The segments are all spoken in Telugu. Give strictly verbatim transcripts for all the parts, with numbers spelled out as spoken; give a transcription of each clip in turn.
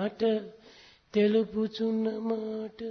మాట తెలుపుచున్న మాట.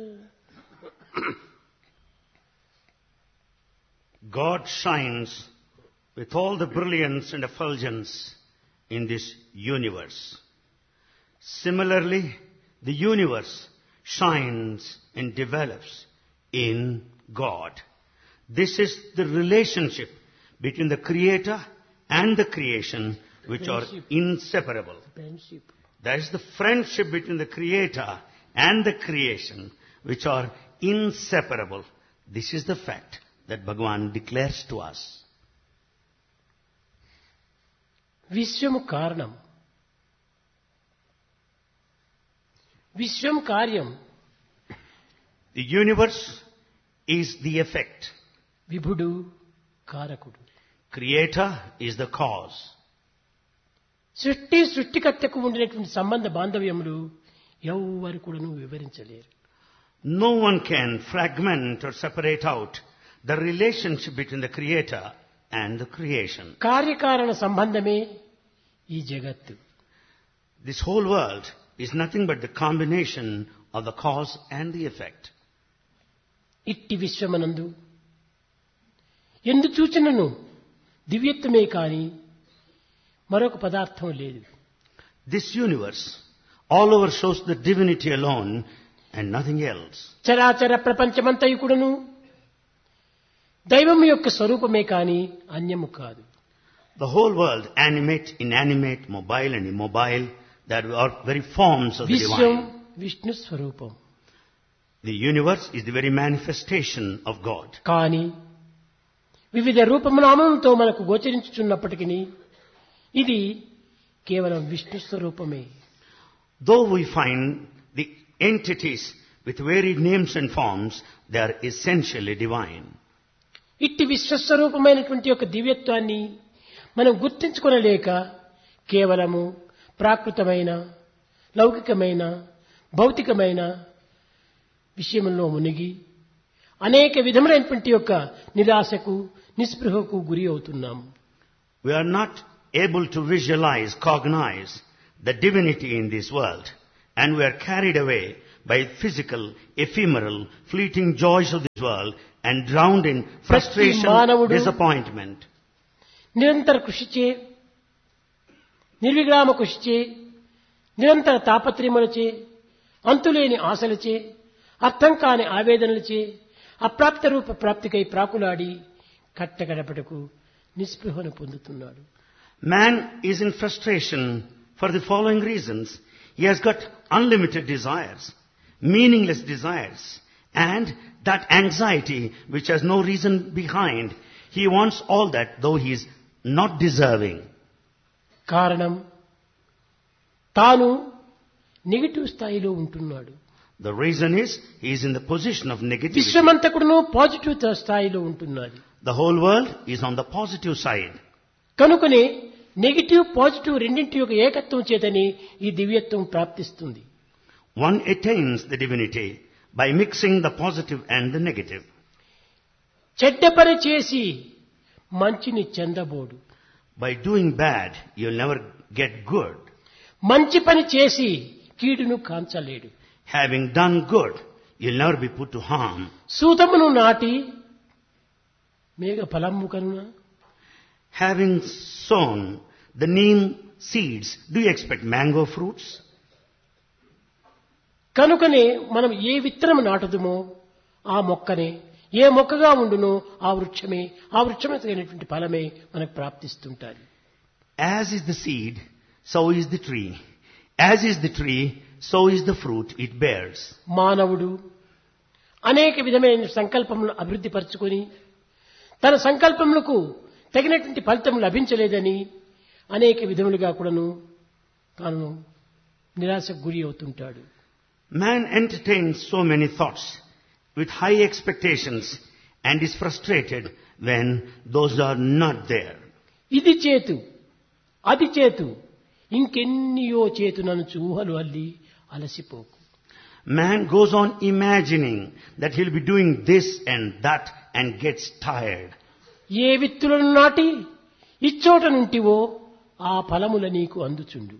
God shines with all the brilliance and effulgence in this universe. Similarly, the universe shines and develops in God. This is the relationship between the Creator and the creation, which Friendship. are inseparable. Friendship. That is the friendship between the Creator and the creation, which are inseparable. This is the fact that Bhagavan declares to us. విశ్వము కారణం, విశ్వం కార్యం. The universe is the effect. విభుడు కారకుడు. Creator is the cause. సృష్టి సృష్టికర్తకు ఉండినటువంటి సంబంధ బాంధవ్యములు ఎవ్వరు కూడాను వివరించలేరు. No one can fragment or separate out the relationship between the Creator and the creation. కార్యకారణ సంబంధమే ఈ జగత్తు. This whole world is nothing but the combination of the cause and the effect. ఇట్టి విశ్వమనందు ఎందు చూచినను దివ్యత్వమే కాని మరొక పదార్థం లేదు. This universe all over shows the divinity alone and nothing else. చరాచర ప్రపంచమంతయు కూడాను దైవం యొక్క స్వరూపమే కాని అన్యము కాదు. The whole world, animate, inanimate, mobile and immobile, that are very forms of the Vishwam divine. Vishnu స్వరూపం. The universe is the very manifestation of God. కానీ వివిధ రూపనామములతో మనకు గోచరించుచున్నప్పటికీ ఇది కేవలం విష్ణు స్వరూపమే. Though we find the entities with varied names and forms, they are essentially divine. ఇట్టి విశ్వస్వరూపమైనటువంటి యొక్క దివ్యత్వాన్ని మనం గుర్తించుకొనలేక కేవలము ప్రాకృతమైన, లౌకికమైన, భౌతికమైన విషయంలో మునిగి అనేక విధములైనటువంటి యొక్క నిరాశకు, నిస్పృహకు గురి అవుతున్నాము. We are not able to visualize, cognize the divinity in this world, and we are carried away by physical, ephemeral, fleeting joys of this world and drowned in frustration, మానవుడు disappointment. నిరంతర కృషిచే, నిర్విరామ కృషిచే, నిరంతర తాపత్రయములచే, అంతులేని ఆశలచే, అర్థం కాని ఆవేదనలచే అప్రాప్త రూప ప్రాప్తికై ప్రాకులాడి కట్టగడపటకు నిస్పృహను పొందుతున్నాడు. Man is in frustration for the following reasons. He has got unlimited desires, meaningless desires, and that anxiety which has no reason behind. He wants all that, though he is not deserving. కారణం తాను నెగటివ్ స్థాయిలో ఉంటున్నాడు. The reason is he is in the position of negativity. విశ్వమంతకుడును positive స్థాయిలో ఉంటున్నది. The whole world is on the positive side. కనుకనే నెగటివ్ పాజిటివ్ రెండింటి యొక్క ఏకత్వం చేతని ఈ దివ్యత్వం ప్రాప్తిస్తుంది. One attains the divinity by mixing the positive and the negative. చెడ్డ పని చేసి మంచిని చెందబోడు. By doing bad, you'll never get good. మంచి పని చేసి కీడును కాంచలేడు. Having done good, you'll never be put to harm. సూతమును నాటి మేఘ ఫలము కనున, Having sown the neem seeds, do you expect mango fruits? కనుకనే మనం ఏ విత్తనము నాటుదుమో ఆ మొక్కనే, ఏ మొక్కగా ఉండునో ఆ వృక్షమే, ఆ వృక్షమైనటువంటి ఫలమే మనకు ప్రాప్తిస్తుంటారు. As is the seed, so is the tree. As is the tree, so is the fruit it bears. మానవుడు అనేక విధమైన సంకల్పములను అభివృద్ధి పరుచుకొని తన సంకల్పములకు తగినటువంటి ఫలితం లభించలేదని అనేక విధములుగా కూడాను తాను నిరాశకు గురి అవుతుంటాడు. Man entertains so many thoughts with high expectations and is frustrated when those are not there. ఇది చేతు, అది చేతు, ఇంకెన్నియో చేతునను ఊహలు అల్లి అలసిపోకు. Man goes on imagining that he'll be doing this and that and gets tired. ఏ విత్తులను నాటి ఇచ్చోట నుంటివో ఆ ఫలముల నీకు అందుచుండు.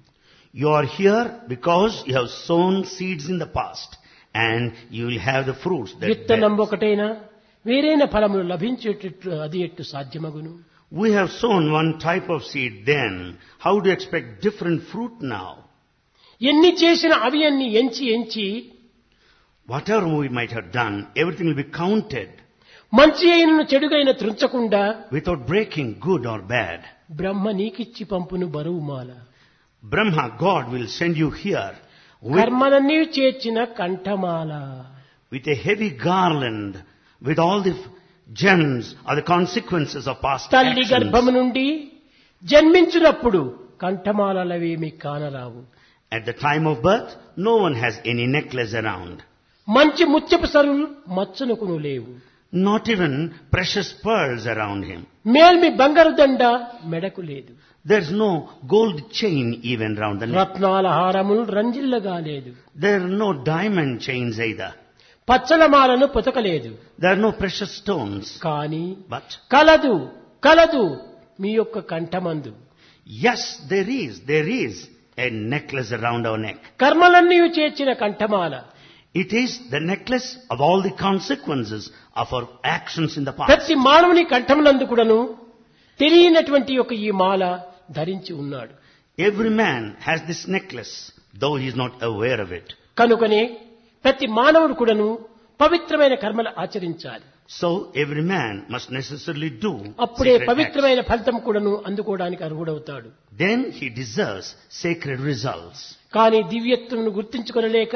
You are here because you have sown seeds in the past and you will have the fruits that విత్తనం bear. ఒకటైనా వేరైన ఫలములు లభించేటట్లు అది ఎట్టు సాధ్యమగును? We have sown one type of seed then. How do you expect different fruit now? ఎన్ని చేసిన అవి అన్ని ఎంచి ఎంచి Whatever we might have done, everything will be counted మంచి అయినను చెడుగైన త్రుంచకుండా without breaking good or bad. బ్రహ్మ నీకిచ్చి పంపును బరువు మాల. Brahma, God, will send you here with, కర్మలన్నీ చేర్చిన కంఠమాల. with a heavy garland, with all the gems or the consequences of past తల్లి actions. గర్భము నుండి జన్మించినప్పుడు కంఠమాలవేమి కానరావు. At the time of birth, no one has any necklace around. మంచి ముత్యపు సరులు మచ్చునకును లేవు. Not even precious pearls around him. మేల్మి బంగారు దండ మెడకు లేదు. There's no gold chain even round the neck. రత్నాల హారములు రంజిల్లగా లేదు. There are no diamond chains either. పచ్చలమాలను పొతకలేదు. There are no precious stones. కానీ But కలదు కలదు మీ యొక్క కంఠమందు. yes, there is, there is a necklace around our neck. కర్మలన్నీ చేర్చిన కంఠమాల. It is the necklace of all the consequences of our actions in the past. ప్రతి మానవుని కంఠములందు కూడాను తెలియనటువంటి ఒక ఈ మాల ధరించి ఉన్నాడు. Every man has this necklace, though he is not aware of it. కనుకనే ప్రతి మానవుడు కూడాను పవిత్రమైన కర్మలు ఆచరించాలి. So every man must necessarily do అప్పుడే sacred acts. పవిత్రమైన ఫలితం కూడాను అందుకోవడానికి అర్హుడవుతాడు. Then he deserves sacred results. కానీ దివ్యత్వమును గుర్తించుకొనలేక,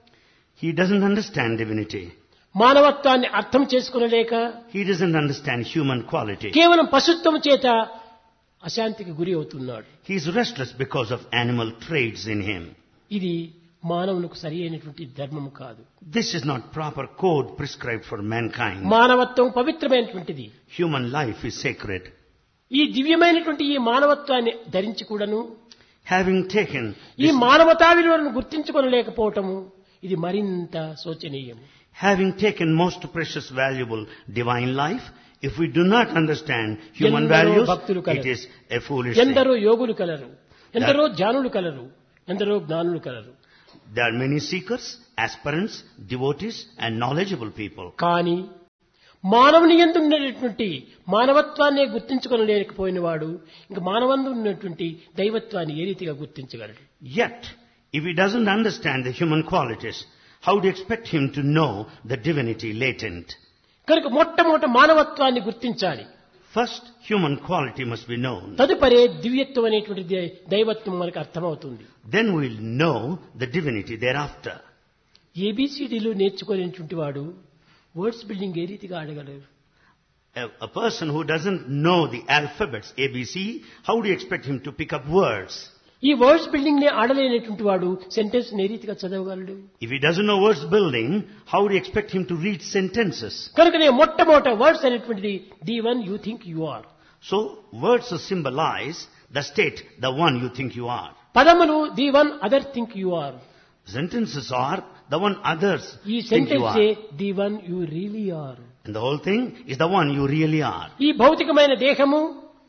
He doesn't understand divinity. మానవత్వాన్ని అర్థం చేసుకొనలేక, He doesn't understand human quality. కేవలం పశుత్వము చేత అశాంతికి గురి అవుతున్నాడు. He is restless because of animal traits in him. ఇది మానవునికి సరి అయినటువంటి ధర్మము కాదు. This is not proper code prescribed for mankind. మానవత్వం పవిత్రమైనటువంటిది. Human life is sacred. ఈ దివ్యమైనటువంటి ఈ మానవత్వాన్ని ధరించి కూడాను Having taken ఈ this, మానవతా విలువలను గుర్తించుకొనలేకపోవటము ఇది మరింత శోచనీయం. having taken most precious, valuable divine life, if we do not understand human ఎందరో values, భక్తులు colour. it is a foolish thing. ఎందరో యోగులు కలరు, ఎందరో జ్ఞానులు కలరు, ఎందరో జ్ఞానులు colour. There are many seekers, aspirants, devotees and knowledgeable people. కానీ మానవుని యందు ఉన్నటువంటి మానవత్వాన్ని గుర్తించుకొనలేకపోయిన వాడు ఇంకా మానవందు ఉన్నటువంటి దైవత్వాన్ని ఏ రీతిగా గుర్తించగలడు? Yet, if he doesn't understand the human qualities, how do you expect him to know the divinity latent? కనుక మొట్టమొదట మానవత్వాన్ని గుర్తించాలి. First, human quality must be known. తదుపరి దివ్యత్వం అనేటువంటి దే- దైవత్వం మనకు అర్థమవుతుంది. Then we'll know the divinity thereafter. ఏబిసిడీలు నేర్చుకోలేనటువంటి వాడు వర్డ్స్ బిల్డింగ్ ఏ రీతిగా ఆడగలరు? A, a person who doesn't know the alphabets A B C, how do you expect him to pick up words? ఈ వర్డ్స్ బిల్డింగ్ ని ఆడలేనటువంటి వాడు సెంటెన్స్ ఏ రీతిగా చదవగలడు? If he doesn't know words building, how do you expect him to read sentences? కనుకనే మొట్టమొదట వర్డ్స్ అనేటువంటిది the one you think you are. So, words symbolize the state, the one you think you are. పదములు the one other think you are. Sentences are the one others ఈ think you sentence are. The one you really are. And the whole thing is the one you really are. ఈ భౌతికమైన దేహము,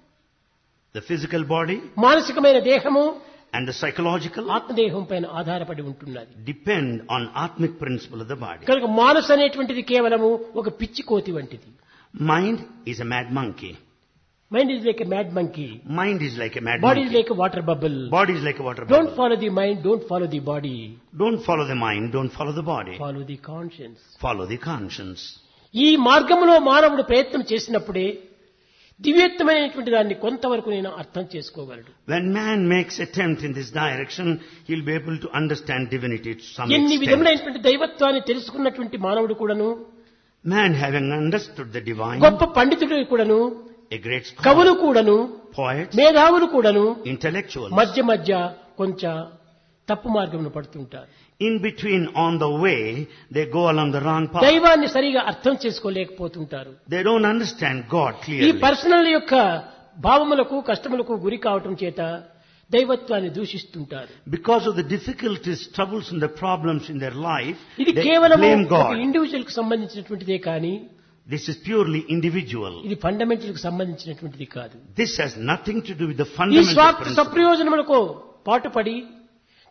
The physical body మానసికమైన దేహము and the psychological ఆత్మదేహం పైన ఆధారపడి ఉంటున్నది. depend on atmic principle of the body. కనుక మానసు అనేటువంటిది కేవలము ఒక పిచ్చి కోతి వంటిది. Mind is a mad monkey. Mind is like a mad monkey, Mind is like a mad body is monkey. Like a water bubble. Body is like a water don't bubble. Follow the mind, don't follow the body, Don't follow the mind, don't follow the body. Follow the conscience. Follow the conscience. ఈ మార్గంలో మానవుడు ప్రయత్నం చేసినప్పుడే దివ్యత్వమైనటువంటి దాన్ని కొంతవరకు నేను అర్థం చేసుకోగలడు. When man makes attempt in this direction, he'll be able to understand divinity to some ఎన్ని extent. విధములైనటువంటి దైవత్వాన్ని తెలుసుకున్నటువంటి మానవుడు కూడాను, Man having understood the divine, గొప్ప పండితుడు కూడాను, a great కవులు scholar, కూడాను, poets, మేధావులు కూడాను intellectuals, మధ్య మధ్య కొంచెం తప్పు మార్గంలో పడుతుంటారు. in between on the way, they go along the wrong path. దైవాన్ని సరిగా అర్థం చేసుకోలేకపోతుంటారు. They don't understand God ఈ clearly. పర్సనల్ యొక్క భావములకు కష్టములకు గురి కావటం చేత దైవత్వాన్ని దూషిస్తుంటారు. Because of the difficulties, troubles and the problems in their life, ఇది they కేవలం blame ఒక God. ఇండివిజువల్ కు సంబంధించినటువంటిదే కానీ This is purely individual. ఇది ఫండమెంటల్ కు సంబంధించినటువంటిది కాదు. This has nothing to do with the ఈ fundamental స్వార్థ principle. సప్రయోజనములకు పాటుపడి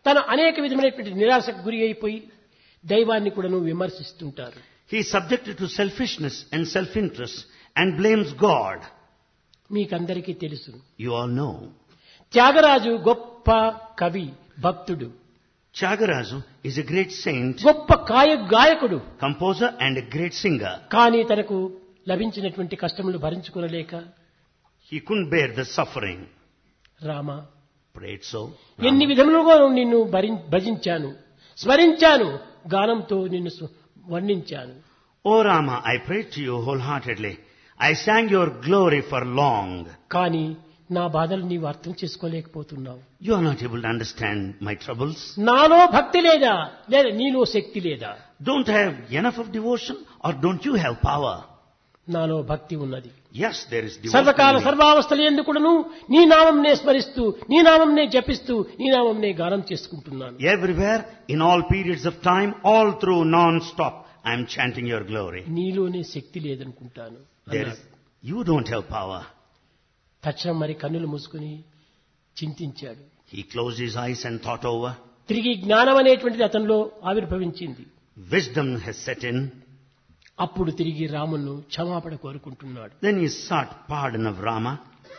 తను అనేక విధమైనటువంటి నిరాశకు గురి అయిపోయి దైవాన్ని కూడాను విమర్శిస్తుంటారు. He is subjected to selfishness and self-interest and blames God. మీకందరికీ తెలుసు, You all know. త్యాగరాజు గొప్ప కవి, భక్తుడు, Tyagaraja is a great saint, గొప్ప గాయ గాయకుడు. composer and a great singer. కానీ తనకు లభించినటువంటి కష్టములు భరించుకోలేక He couldn't bear the suffering. Rama, Prayed so. ఎన్ని Rama, విధములుగా నిన్ను భరిం- భజించాను, స్మరించాను, గానంతో నిన్ను సు- వర్ణించాను. O Rama, I prayed to you wholeheartedly. I sang your glory for long. కానీ నా బాధలు నీవు అర్థం చేసుకోలేకపోతున్నావు. You are not able to understand my troubles. నాలో భక్తి లేదా, లేదా నీలో శక్తి లేదా? Don't I have enough of devotion, or don't you have power? నాలో భక్తి ఉన్నది. Yes, there is devotion. సర్వకాల in me. సర్వావస్థలు ఎందుకును నీ నామంనే స్మరిస్తూ, నీ నామంనే జపిస్తూ, నీ నామంనే గానం చేసుకుంటున్నాను. Everywhere, in all periods of time, all through non-stop, I am chanting your glory. నీలోనే శక్తి లేదనుకుంటాను There is, అన్నాడు. you don't have power. తక్షణం మరి కన్నులు మూసుకుని చింతించాడు. He closed his eyes and thought over. తిరిగి జ్ఞానం అనేటువంటిది అతనిలో ఆవిర్భవించింది. Wisdom has set in. అప్పుడు తిరిగి రామును క్షమాపణ కోరుకుంటున్నాడు. Then he sought pardon of Rama.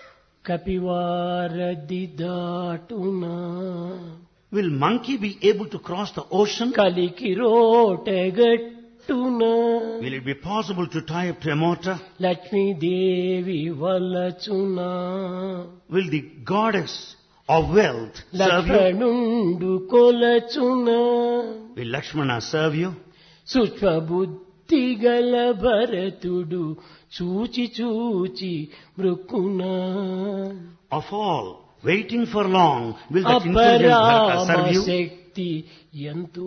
కపివారది దాటునా Will monkey be able to cross the ocean? కలికి రోటగట్టునా Will it be possible to tie up to a mortar? Lakshmidevi వలచునా Will the goddess of wealth serve you? లక్ష్మణుండు కొలచునా Will Lakshmana serve you? సూక్ష్మబుద్ధి గల భరతుడు చూచి చూచి మృక్కునా Of all, waiting for long, will that intelligent Bharata అపరామ serve you? శక్తి ఎంతో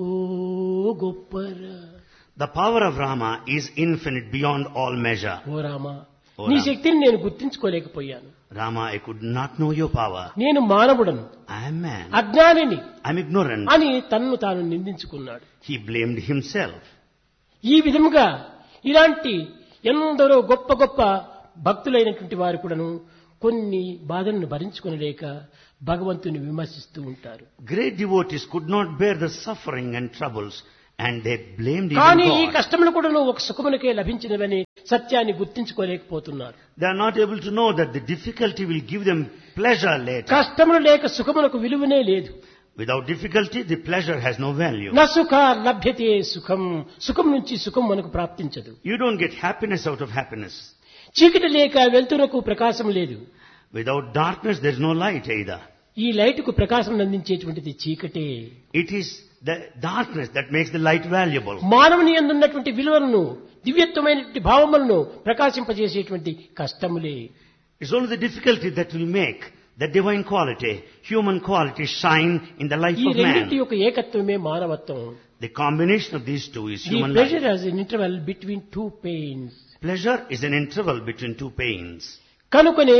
గొప్పరా. The power of Rama is infinite beyond all measure. ఓ రామ, ఓ నీ రామ. శక్తిని నేను గుర్తించుకోలేకపోయాను. Rama, I could not know your power. నేను మానవుడను, I am man. అజ్ఞానిని I am ignorant. అని తన్ను తాను నిందించుకున్నాడు. He blamed himself. ఈ విధముగా ఇలాంటి ఎందరో గొప్ప గొప్ప భక్తులైనటువంటి వారు కూడాను కొన్ని బాధలను భరించుకొనలేక భగవంతుని విమర్శిస్తూ ఉంటారు. Great devotees could not bear the suffering and troubles, and they blamed even కానీ ఈ God. కష్టములు కూడాను ఒక సుఖమునకే లభించినవని సత్యాన్ని గుర్తించుకోలేకపోతున్నారు. They are not able to know that the difficulty will give them pleasure later. కష్టములు లేక సుఖమునకు విలువనే లేదు. Without difficulty, the pleasure has no value. న సుఖ లభ్యతే సుఖం, సుఖం నుంచి సుఖం మనకు ప్రాప్తించదు. You don't get happiness out of happiness. చీకటి లేక వెలుతురకు ప్రకాశం లేదు. Without darkness, there is no light either. ఈ లైటుకు ప్రకాశం అందించేటువంటిది చీకటే. It is the darkness that makes the light valuable. మానవుని యందున్నటువంటి విలువలను, దివ్యత్వమైనటువంటి భావములను ప్రకాశింపజేసేటువంటి కష్టములే. It's only the difficulty that will make the divine quality, human quality shine in the life ఈ of రెండింటి man. యొక్క ఏకత్వమే మానవత్వం. The combination of these two is The human pleasure life. has an interval between two pains. Pleasure is an interval between two pains. కనుకనే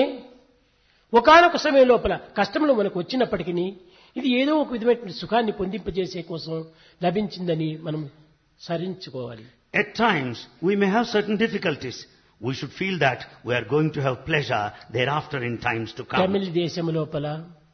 ఒకానొక సమయం లోపల కష్టములు మనకు వచ్చినప్పటికీ ఇది ఏదో ఒక విధమైనటువంటి సుఖాన్ని పొందింపజేసే కోసం లభించిందని మనం సరించుకోవాలి. At times, we may have certain difficulties. We should feel that we are going to have pleasure thereafter in times to come. తమిళ దేశం లోపల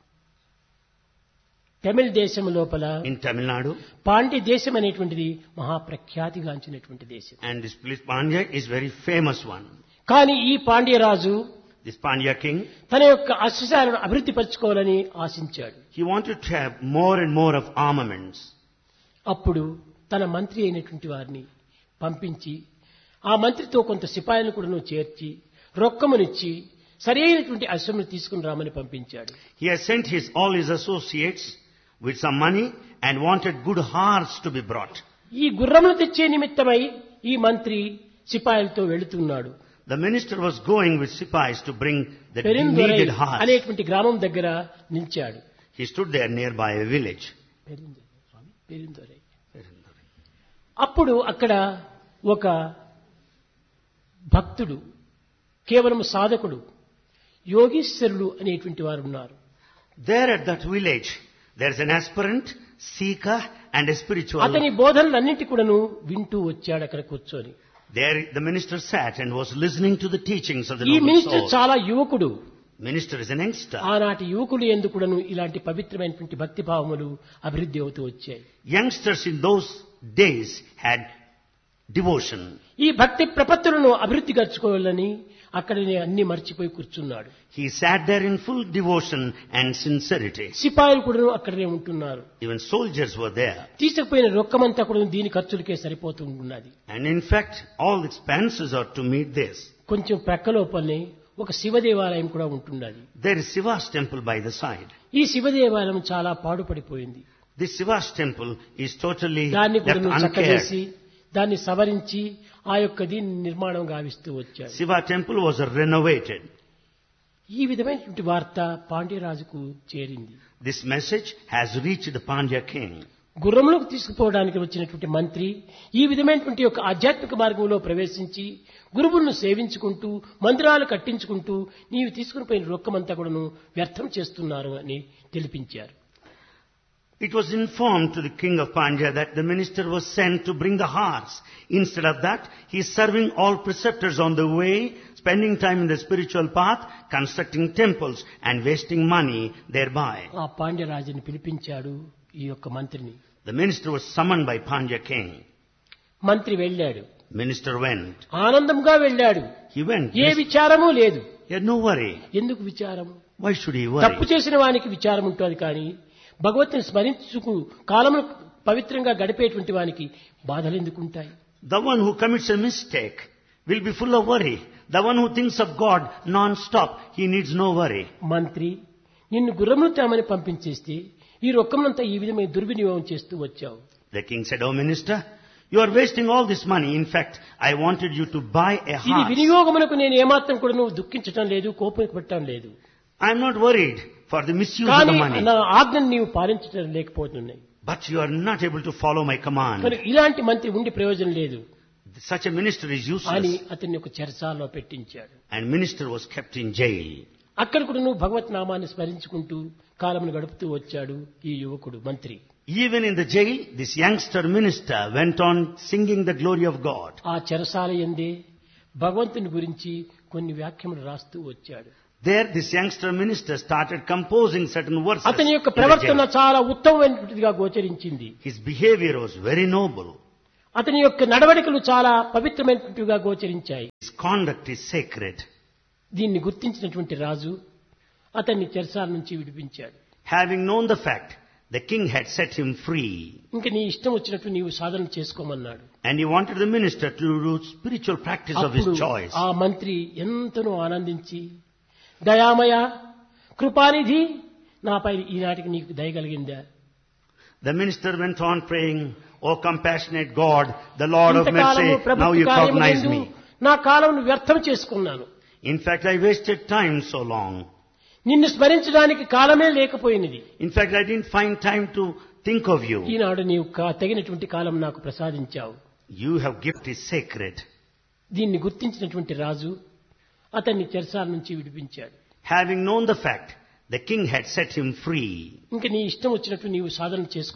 తమిళ దేశం లోపల In Tamil Nadu, పాండ్య దేశం అనేటువంటిది మహాప్రఖ్యాతిగాంచినటువంటి దేశం. and this place Pandya is very famous one. కానీ ఈ పాండ్యరాజు This Pandya king, తన యొక్క అశ్వశాలను అభివృద్ధి పరచుకోవాలని ఆశించాడు. he wanted to have more and more of armaments. అప్పుడు తన మంత్రి అయినటువంటి వారిని పంపించి ఆ మంత్రితో కొంత సిపాయిలను కూడా చేర్చి రొక్కమునిచ్చి సరైనటువంటి అశ్వమును తీసుకుని రామని పంపించాడు. He has sent his all his associates with some money and wanted good horse to be brought. ఈ గుర్రమును తెచ్చే నిమిత్తమై ఈ మంత్రి సిపాయిలతో వెళుతున్నాడు. The minister was going with sipais to bring the పెరిందొరై needed horse. అనేటువంటి గ్రామం దగ్గర నిలిచాడు. He stood there nearby a village. పెరిందొరై, స్వామి, పెరిందొరై. అప్పుడు అక్కడ ఒక భక్తుడు, కేవలం సాధకుడు, యోగీశ్వరుడు అనేటువంటి వారు ఉన్నారు. There at that village, there is an aspirant, seeker and a spiritual. అతని బోధనలన్నింటి కూడాను వింటూ వచ్చాడు అక్కడ కూర్చొని. There the minister sat and was listening to the teachings of the ఈ noble మినిస్టర్ soul. చాలా యువకుడు. Minister is an youngster. ఆనాటి యువకులు ఎందుకుడను ఇలాంటి పవిత్రమైనటువంటి భక్తి భావములు అభివృద్ధి అవుతూ వచ్చాయి. Youngsters in those days had devotion. ఈ భక్తి ప్రపత్తులను అభివృద్ధి గర్చుకోవాలని అక్కడనే అన్ని మర్చిపోయి కూర్చున్నాడు. He sat there in full devotion and sincerity. సిపాయిలు కూడా అక్కడనే ఉంటున్నారు. Even soldiers were there. తీసుకుపోయిన రొక్కమంతా కూడా దీని ఖర్చులకే సరిపోతూ ఉన్నది. And in fact, all expenses are to meet this. కొంచెం ప్రక్కలోపలనే ఒక శివ దేవాలయం కూడా ఉంటున్నది. There is Shiva's temple by the side. ఈ శివ దేవాలయం చాలా పాడుపడిపోయింది. This Shiva's temple is totally దాన్ని left కూడా చక్కగా uncared. చేసి దాన్ని సవరించి ఆ యొక్క దీన్ని నిర్మాణం గావిస్తూ వచ్చాడు. Shiva temple was renovated. ఈ విధమైనటువంటి వార్త పాండ్యరాజుకు చేరింది. This message has reached the Pandya king. గుర్రంలోకి తీసుకుపోవడానికి వచ్చినటువంటి మంత్రి ఈ విధమైనటువంటి యొక్క ఆధ్యాత్మిక మార్గంలో ప్రవేశించి గురువులను సేవించుకుంటూ మందిరాలు కట్టించుకుంటూ నీవు తీసుకుని పోయిన రొక్కమంతా కూడాను వ్యర్థం చేస్తున్నారు అని తెలిపించారు. It was informed to the king of Pandya that the minister was sent to bring the horse. Instead of that, he is serving all preceptors on the way, spending time in the spiritual path, constructing temples and wasting money thereby. ఆ పాండ్యరాజుని పిలిపించాడు ఈ యొక్క మంత్రిని. The minister was summoned by Pandya king. మంత్రి వెళ్ళాడు. Minister went. ఆనందంగా వెళ్ళాడు. He went. ఏ విచారము లేదు. He had no worry. ఎందుకు విచారము? Why should he తప్పు worry? చేసిన వానికి విచారం ఉంటుంది కానీ భగవంతుని స్మరించుకు కాలమును పవిత్రంగా గడిపేటువంటి వానికి బాధలు ఎందుకుంటాయి? The one who commits a mistake will be full of worry. The one who thinks of God non-stop, he needs no worry. మంత్రి నిన్ను గుర్రమును తేమని పంపించేస్తే ఈ రొక్కమునంతా ఈ విధమైన దుర్వినియోగం చేస్తూ వచ్చావు. The king said, "Oh minister, you are wasting all this money. In fact, I wanted you to buy a ఇది horse. వినియోగమునకు నేను ఏమాత్రం కూడా నువ్వు దుఃఖించటం లేదు, కోపం పెట్టడం లేదు. I am not worried for the misuse of కానీ the money. నా ఆజ్ఞను నీవు పాలించడం లేకపోతున్నాయి. But you are not able to follow my command. మరి ఇలాంటి మంత్రి ఉండి ప్రయోజనం లేదు Such a minister is అని useless." అతన్ని ఒక చెరసాలలో పెట్టించాడు. And minister was kept in jail. అక్కడ కూడా నువ్వు భగవత్ నామాన్ని స్మరించుకుంటూ కాలమును గడుపుతూ వచ్చాడు ఈ యువకుడు మంత్రి. Even in the jail, this youngster minister went on singing the glory of God. ఆ చెరసాల యందే భగవంతుని గురించి కొన్ని వ్యాఖ్యములు రాస్తూ వచ్చాడు. There, this youngster minister started composing certain verses. అతని యొక్క in the ప్రవర్తన jail. చాలా ఉత్తమమైనటువంటిదిగా గోచరించింది. His behavior was very noble. అతని యొక్క నడవడికలు చాలా పవిత్రమైనటువంటివిగా గోచరించాయి. His conduct is sacred. దీన్ని గుర్తించినటువంటి రాజు అతన్ని చెరసాల నుంచి విడిపించాడు. Having known the fact, the king had set him free. ఇంకా నీ ఇష్టం వచ్చినట్టు నీవు సాధన చేసుకోమన్నాడు. And he wanted the minister to do spiritual practice of his అప్పుడు choice. ఆ మంత్రి ఎంతనో ఆనందించి దయామయ కృపానిధి నాపై ఈనాటికి నీకు దయ కలిగిందా? The minister went on praying, "O compassionate God, the Lord of ఇంతకాలము mercy, now ప్రభుత్వ you cognize కార్యములందు me. నా కాలం వ్యర్థం చేసుకున్నాను. In fact, I wasted time so long. నిన్ను స్మరించడానికి కాలమే లేకపోయినది. In fact, I didn't find time to think of you. ఈనాడు నీవు కా- తగినటువంటి కాలం నాకు ప్రసాదించావు. You have gift is sacred." దీన్ని గుర్తించినటువంటి రాజు అతన్ని చెరసాల నుంచి విడిపించాడు. Having known the fact, the king had set him free. ఇంకా నీ ఇష్టం వచ్చినట్టు నీవు సాధన చేసుకో